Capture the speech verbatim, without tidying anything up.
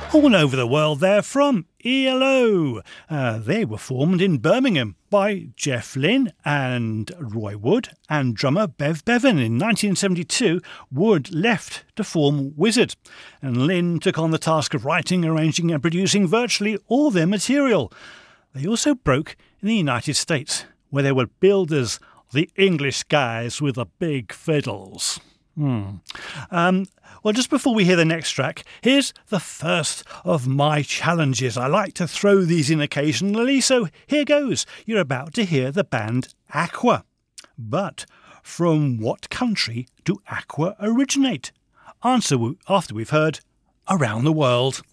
All over the world they're from, E L O. Uh, they were formed in Birmingham by Jeff Lynne and Roy Wood and drummer Bev Bevan. In nineteen seventy-two, Wood left to form Wizzard, and Lynne took on the task of writing, arranging and producing virtually all their material. They also broke in the United States, where they were billed as the English guys with the big fiddles. Hmm. Um, well, just before we hear the next track, here's the first of my challenges. I like to throw these in occasionally, so here goes. You're about to hear the band Aqua. But from what country do Aqua originate? Answer after we've heard Around the World.